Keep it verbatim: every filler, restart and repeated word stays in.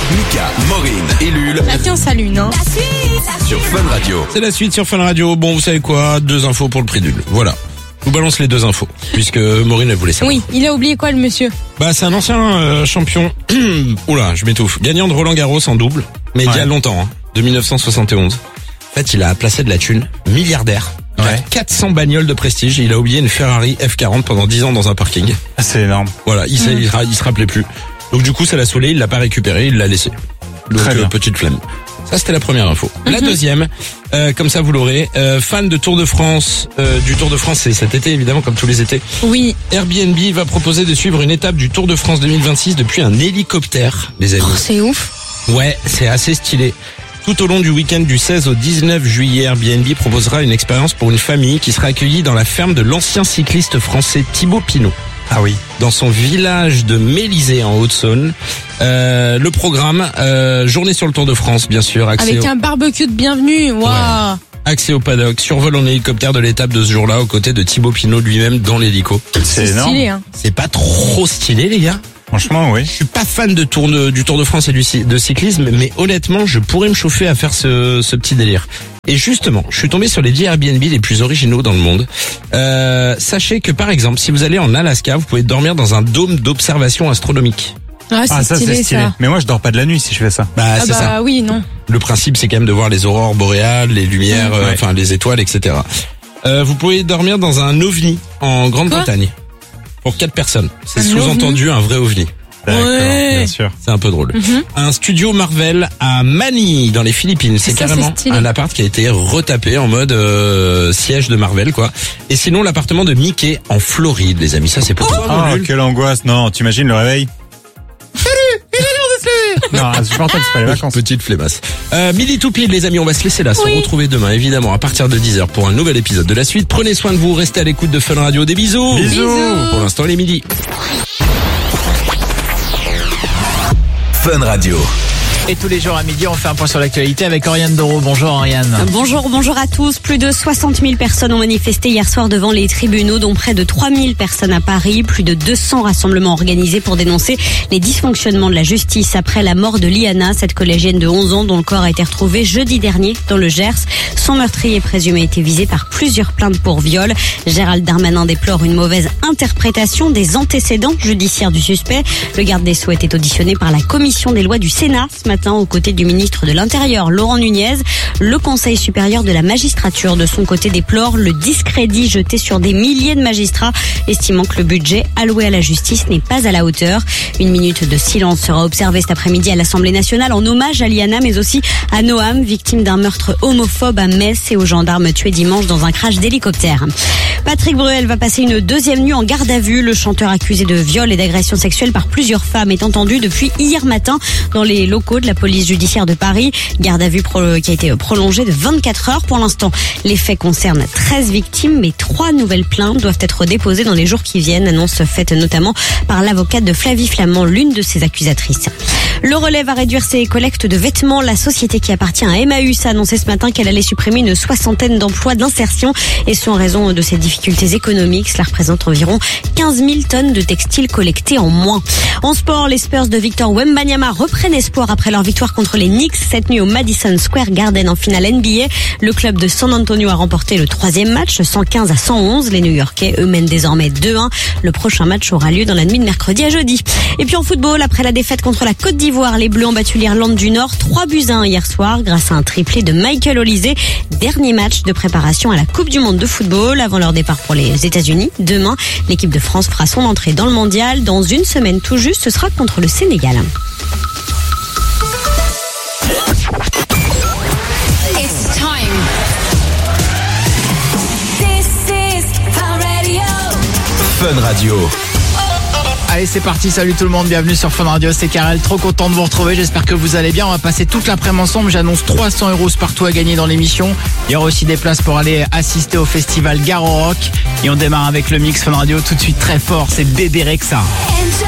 Mika, Maureen et Lul. Ah tiens, salut, non? Sur Fun Radio. C'est la suite sur Fun Radio. Bon, vous savez quoi? Deux infos pour le prix d'une. Voilà. Je vous balance les deux infos, puisque Maureen, elle voulait savoir. Oui, il a oublié quoi, le monsieur? Bah, c'est un ancien euh, champion. Oula, je m'étouffe. Gagnant de Roland Garros en double, mais ouais. Il y a longtemps, hein, de dix-neuf cent soixante et onze. En fait, il a placé de la thune, milliardaire. Il ouais. a quatre cents bagnoles de prestige. Il a oublié une Ferrari F quarante pendant dix ans dans un parking. Ah, c'est énorme. Voilà, il, mmh. il, il se rappelait plus. Donc du coup, ça l'a saoulé, il l'a pas récupéré, il l'a laissé. Donc euh, petite flemme. Ça, c'était la première info. Mm-hmm. La deuxième, euh, comme ça vous l'aurez, euh, fan de Tour de France, euh, du Tour de France, c'est cet été évidemment comme tous les étés. Oui. Airbnb va proposer de suivre une étape du Tour de France deux mille vingt-six depuis un hélicoptère, les amis. Oh, c'est ouf. Ouais, c'est assez stylé. Tout au long du week-end du seize au dix-neuf juillet, Airbnb proposera une expérience pour une famille qui sera accueillie dans la ferme de l'ancien cycliste français Thibaut Pinot. Ah oui. Dans son village de Mélisée en Haute-Saône. Euh, le programme, euh, journée sur le Tour de France, bien sûr. Accès Avec au... un barbecue de bienvenue. Waouh. Ouais. Accès au paddock, survol en hélicoptère de l'étape de ce jour-là, aux côtés de Thibaut Pinot lui-même dans l'hélico. C'est, c'est énorme. Stylé, hein. C'est pas trop stylé, les gars? Franchement, oui. Je suis pas fan de tour de, du Tour de France et du de cyclisme, mais honnêtement, je pourrais me chauffer à faire ce, ce petit délire. Et justement, je suis tombé sur les dix Airbnb les plus originaux dans le monde. Euh, sachez que par exemple, si vous allez en Alaska, vous pouvez dormir dans un dôme d'observation astronomique. Ah, c'est ah ça stylé, c'est stylé. Ça. Mais moi, je dors pas de la nuit si je fais ça. Bah, ah c'est bah, ça. Oui, non. Le principe, c'est quand même de voir les aurores boréales, les lumières, mmh, ouais. euh, enfin les étoiles, et cetera. Euh, vous pouvez dormir dans un ovni en Grande-Bretagne pour quatre personnes. C'est un sous-entendu ovni. Un vrai ovni. D'accord, ouais. Bien sûr. C'est un peu drôle. Mm-hmm. Un studio Marvel à Manille, dans les Philippines. C'est ça, carrément c'est un appart qui a été retapé en mode euh, siège de Marvel, quoi. Et sinon, l'appartement de Mickey en Floride, les amis. Ça, c'est pour oh toi. Oh, quelle angoisse. Non, t'imagines le réveil? Salut, il est l'heure de se lever. Non, c'est supportable, c'est pas les vacances. Petite flémasse. Euh, midi tout pile, les amis. On va se laisser là. Oui. Se retrouver demain, évidemment, à partir de dix heures pour un nouvel épisode de la suite. Prenez soin de vous. Restez à l'écoute de Fun Radio. Des bisous. Bisous. bisous. Pour l'instant, les midis. Fun Radio. Et tous les jours à midi, on fait un point sur l'actualité avec Oriane Doro. Bonjour Oriane. Bonjour, bonjour à tous. Plus de soixante mille personnes ont manifesté hier soir devant les tribunaux, dont près de trois mille personnes à Paris. Plus de deux cents rassemblements organisés pour dénoncer les dysfonctionnements de la justice après la mort de Liana, cette collégienne de onze ans dont le corps a été retrouvé jeudi dernier dans le Gers. Son meurtrier présumé a été visé par plusieurs plaintes pour viol. Gérald Darmanin déplore une mauvaise interprétation des antécédents judiciaires du suspect. Le garde des Sceaux était auditionné par la commission des lois du Sénat ce matin aux côtés du ministre de l'Intérieur, Laurent Nunez. Le Conseil supérieur de la magistrature, de son côté, déplore le discrédit jeté sur des milliers de magistrats, estimant que le budget alloué à la justice n'est pas à la hauteur. Une minute de silence sera observée cet après-midi à l'Assemblée nationale en hommage à Liana, mais aussi à Noam, victime d'un meurtre homophobe à Metz, et aux gendarmes tués dimanche dans un crash d'hélicoptère. Patrick Bruel va passer une deuxième nuit en garde à vue. Le chanteur accusé de viol et d'agression sexuelle par plusieurs femmes est entendu depuis hier matin dans les locaux de la police judiciaire de Paris. Garde à vue pro- qui a été prolongée de vingt-quatre heures. Pour l'instant, les faits concernent treize victimes, mais trois nouvelles plaintes doivent être déposées dans les jours qui viennent. Annonce faite notamment par l'avocate de Flavie Flamand, l'une de ses accusatrices. Le Relais va réduire ses collectes de vêtements. La société qui appartient à Emmaüs a annoncé ce matin qu'elle allait supprimer une soixantaine d'emplois d'insertion, et ce en raison de ses difficultés économiques. Cela représente environ quinze mille tonnes de textiles collectés en moins. En sport, les Spurs de Victor Wembanyama reprennent espoir après leur victoire contre les Knicks cette nuit au Madison Square Garden en finale N B A. Le club de San Antonio a remporté le troisième match, cent quinze à cent onze. Les New-Yorkais, eux, mènent désormais deux un. Le prochain match aura lieu dans la nuit de mercredi à jeudi. Et puis en football, après la défaite contre la Côte d'Ivoire, les Bleus ont battu l'Irlande du Nord trois buts à un hier soir grâce à un triplé de Michael Olise. Dernier match de préparation à la Coupe du Monde de football avant leur départ pour les États-Unis. Demain, l'équipe de France fera son entrée dans le mondial. Dans une semaine tout juste, ce sera contre le Sénégal. It's time. This is Fun Radio. Fun Radio. Allez, c'est parti, salut tout le monde, bienvenue sur Fun Radio, c'est Karel, trop content de vous retrouver, j'espère que vous allez bien. On va passer toute l'après-midi ensemble, j'annonce trois cents euros partout à gagner dans l'émission. Il y aura aussi des places pour aller assister au festival Garo Rock. Et on démarre avec le mix Fun Radio tout de suite très fort, c'est Bébé Rexha. Enjoy.